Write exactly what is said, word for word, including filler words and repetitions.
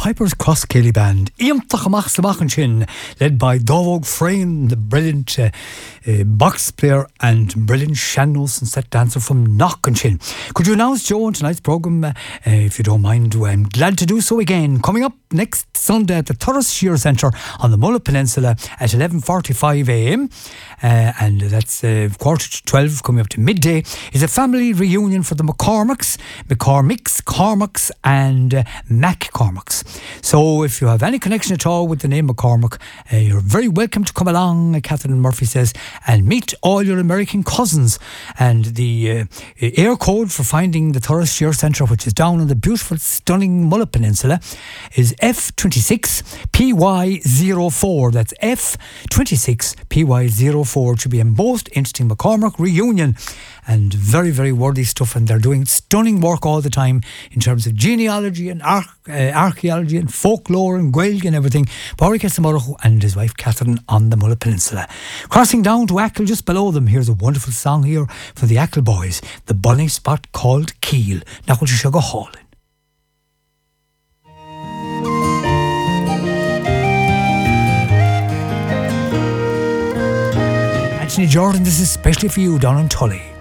Pipers Cross Kelly Band, Iamtachamach Samachin, led by Dovog Frayne, the brilliant uh, uh, box player and brilliant Shannos and set dancer from Knockenshin. Could you announce, Joe, on tonight's programme, uh, uh, if you don't mind? I'm glad to do so again. Coming up next Sunday at the Thurles Shear Centre on the Mulla Peninsula at eleven forty-five a m, uh, and that's uh, quarter to twelve, coming up to midday, is a family reunion for the McCormicks, McCormicks, Cormacks and uh, Mac Cormacks. So if you have any connection at all with the name McCormick, uh, you're very welcome to come along, uh, Catherine Murphy says, and meet all your American cousins. And the uh, air code for finding the Thurles Shear Centre, which is down on the beautiful, stunning Mulla Peninsula, is F twenty-six P Y zero four. That's F twenty-six P Y zero four. It should be a most interesting McCormick reunion, and very, very worthy stuff. And they're doing stunning work all the time in terms of genealogy and ar- uh, archaeology and folklore and Gaeilge and everything. Pádraig Kesamorach and his wife Catherine on the Mulla Peninsula. Crossing down to Achill just below them, here's a wonderful song here for the Achill boys, the bunny spot called Keel. Nachol Sugar Hall. Anthony Jordan, this is especially for you down in Tully.